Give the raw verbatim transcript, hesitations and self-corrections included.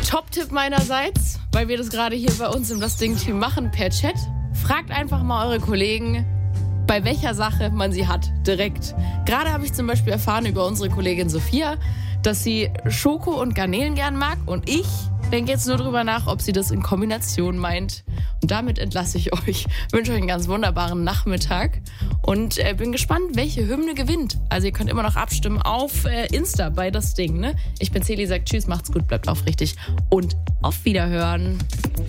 Top-Tipp meinerseits, weil wir das gerade hier bei uns im Das Ding-Team machen, per Chat. Fragt einfach mal eure Kollegen, bei welcher Sache man sie hat, direkt. Gerade habe ich zum Beispiel erfahren über unsere Kollegin Sophia, dass sie Schoko und Garnelen gern mag. Und ich denke jetzt nur drüber nach, ob sie das in Kombination meint. Und damit entlasse ich euch. Wünsche euch einen ganz wunderbaren Nachmittag. Und äh, bin gespannt, welche Hymne gewinnt. Also ihr könnt immer noch abstimmen auf äh, Insta bei Das Ding. Ne? Ich bin Celi, sagt tschüss, macht's gut, bleibt aufrichtig und auf Wiederhören.